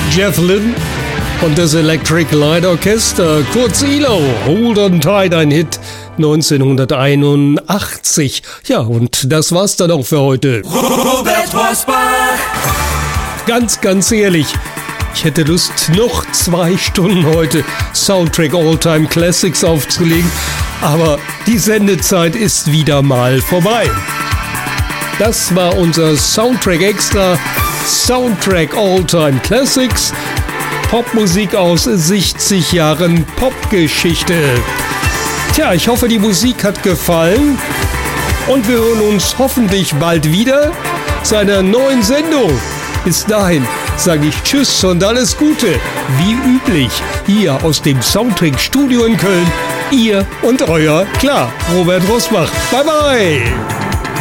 Jeff Lynne und das Electric Light Orchestra, kurz ELO, Hold on Tight, ein Hit 1981. Ja, und das war's dann auch für heute. Robert Rosbach. Ganz ehrlich, ich hätte Lust, noch 2 Stunden heute Soundtrack All-Time Classics aufzulegen, aber die Sendezeit ist wieder mal vorbei. Das war unser Soundtrack Extra, Soundtrack All-Time Classics, Popmusik aus 60 Jahren Popgeschichte. Tja, ich hoffe, die Musik hat gefallen und wir hören uns hoffentlich bald wieder zu einer neuen Sendung. Bis dahin sage ich Tschüss und alles Gute, wie üblich, hier aus dem Soundtrack Studio in Köln, ihr und euer, klar, Robert Rosbach. Bye bye!